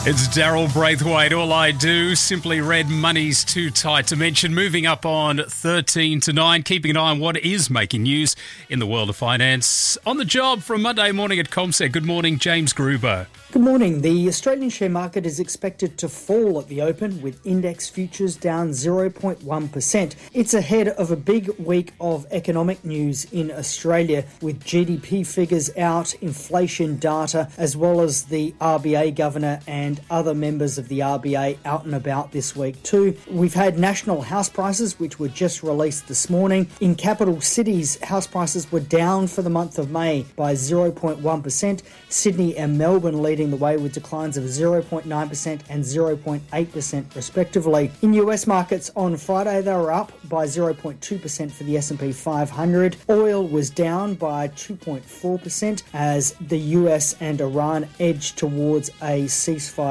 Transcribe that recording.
It's Daryl Braithwaite. All I do, simply read money's too tight to mention. Moving up on 13 to 9, keeping an eye on what is making news in the world of finance. On the job from Monday morning at CommSec. Good morning, James Gruber. Good morning. The Australian share market is expected to fall at the open, with index futures down 0.1%. It's ahead of a big week of economic news in Australia, with GDP figures out, inflation data, as well as the RBA governor and other members of the RBA out and about this week too. We've had national house prices, which were just released this morning. In capital cities, house prices were down for the month of May by 0.1%. Sydney and Melbourne leading the way with declines of 0.9% and 0.8% respectively. In US markets on Friday, they were up by 0.2% for the S&P 500. Oil was down by 2.4% as the US and Iran edged towards a ceasefire